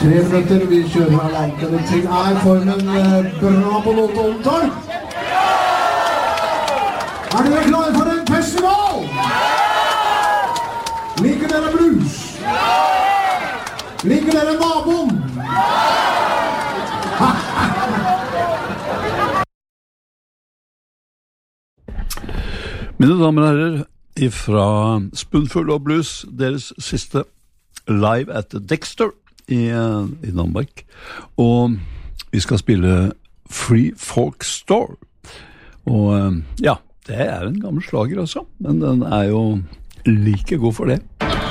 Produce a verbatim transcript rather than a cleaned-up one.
Tre minutter, vi kjører alarmkene til er formen bra på Lotte Omtorg. Er dere klare for en festival? Liker dere blues? Liker dere naboen? Mine damer og herrer, ifra Spoonful of Blues, deres siste live at Dexter i, i Danmark. Og vi skal spille Free Folk Store. Og ja, det er en gammel slager også, men den er jo like god for det.